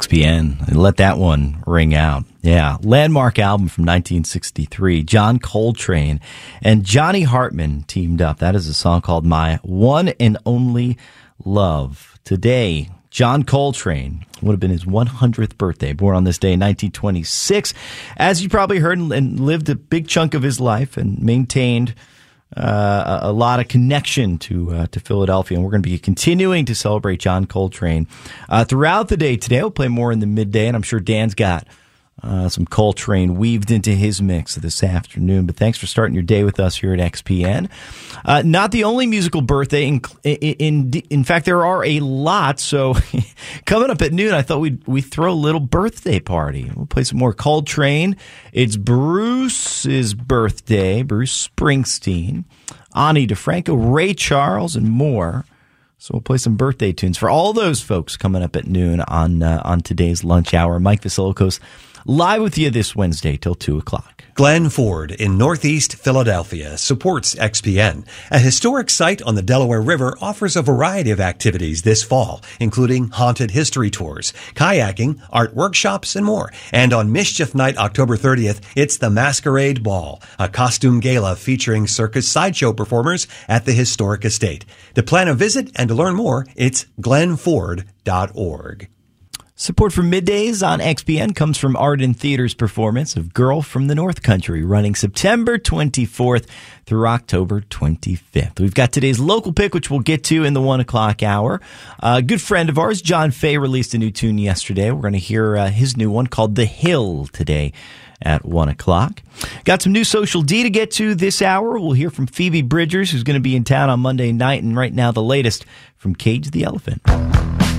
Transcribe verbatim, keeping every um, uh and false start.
X P N. Let that one ring out. Yeah, landmark album from nineteen sixty-three. John Coltrane and Johnny Hartman teamed up. That is a song called My One and Only Love. Today, John Coltrane would have been his one hundredth birthday, born on this day in nineteen twenty-six. As you probably heard, and lived a big chunk of his life and maintained Uh, a, a lot of connection to uh, to Philadelphia, and we're going to be continuing to celebrate John Coltrane uh, throughout the day today. We'll play more in the midday, and I'm sure Dan's got uh, some Coltrane weaved into his mix this afternoon. But thanks for starting your day with us here at X P N. Uh, not the only musical birthday. In, in, in fact, there are a lot. So coming up at noon, I thought we'd we throw a little birthday party. We'll play some more Coltrane. It's Bruce's birthday, Bruce Springsteen, Ani DeFranco, Ray Charles, and more. So we'll play some birthday tunes for all those folks coming up at noon on uh, on today's lunch hour. Mike Vasilokos live with you this Wednesday till two o'clock. Glenn Ford in Northeast Philadelphia supports X P N. A historic site on the Delaware River offers a variety of activities this fall, including haunted history tours, kayaking, art workshops, and more. And on Mischief Night, October thirtieth, it's the Masquerade Ball, a costume gala featuring circus sideshow performers at the historic estate. To plan a visit and to learn more, it's glenn ford dot org. Support for Middays on X P N comes from Arden Theater's performance of Girl from the North Country, running September twenty-fourth through October twenty-fifth. We've got today's local pick, which we'll get to in the one o'clock hour. Uh, a good friend of ours, John Fay, released a new tune yesterday. We're going to hear uh, his new one called The Hill today at one o'clock. Got some new Social D to get to this hour. We'll hear from Phoebe Bridgers, who's going to be in town on Monday night. And right now, the latest from Cage the Elephant.